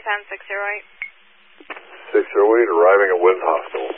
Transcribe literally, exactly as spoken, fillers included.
ten six zero eight. six zero eight, arriving at Wynn Hospital.